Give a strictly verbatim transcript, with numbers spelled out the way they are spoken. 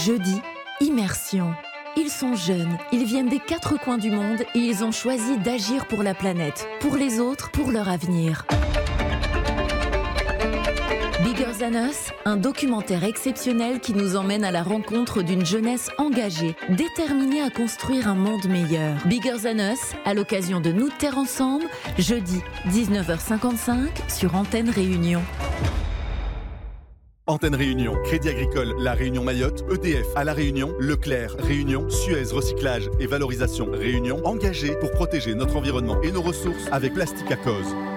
Jeudi, immersion. Ils sont jeunes, ils viennent des quatre coins du monde et ils ont choisi d'agir pour la planète, pour les autres, pour leur avenir. Bigger Than Us, un documentaire exceptionnel qui nous emmène à la rencontre d'une jeunesse engagée, déterminée à construire un monde meilleur. Bigger Than Us, à l'occasion de Nous de Terre Ensemble, jeudi dix-neuf heures cinquante-cinq sur Antenne Réunion. Antenne Réunion, Crédit Agricole, La Réunion Mayotte, E D F à La Réunion, Leclerc, Réunion, Suez Recyclage et Valorisation Réunion, engagés pour protéger notre environnement et nos ressources avec Plastique à Cause.